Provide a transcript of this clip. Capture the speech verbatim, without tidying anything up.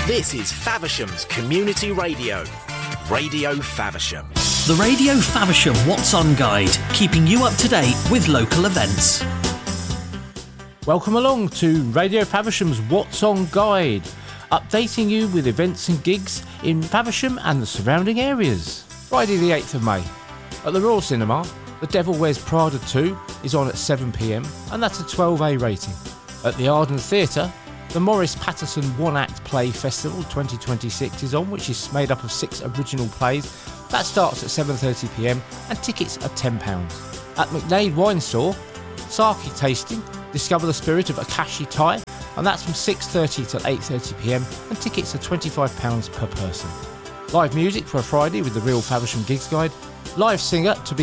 This is Faversham's Community Radio. Radio Faversham. The Radio Faversham What's On Guide, keeping you up to date with local events. Welcome along to Radio Faversham's What's On Guide, updating you with events and gigs in Faversham and the surrounding areas. Friday the eighth of May, at the Royal Cinema, The Devil Wears Prada two is on at seven p m and that's a twelve A rating. At the Arden Theatre, the Morris Patterson One Act Play Festival twenty twenty-six is on, which is made up of six original plays. That starts at seven thirty p m and tickets are ten pounds. At McNaid Wine Store, sake tasting, discover the spirit of Akashi Thai, and that's from six thirty till eight thirty p m and tickets are twenty-five pounds per person. Live music for a Friday with the Real Faversham Gigs Guide. Live singer to be